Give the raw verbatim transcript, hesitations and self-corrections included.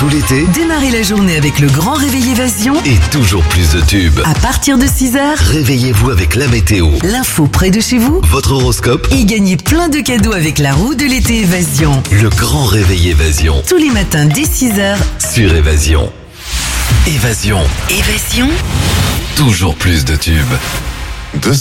tout l'été, Démarrez la journée avec le grand réveil Évasion. et toujours plus de tubes. À partir de six heures, Réveillez-vous avec la météo, l'info près de chez vous votre horoscope, et gagnez plein de cadeaux avec la roue de l'été Évasion. le grand réveil Évasion Tous les matins dès six heures. sur Évasion. Évasion, Évasion toujours plus de tubes. Deux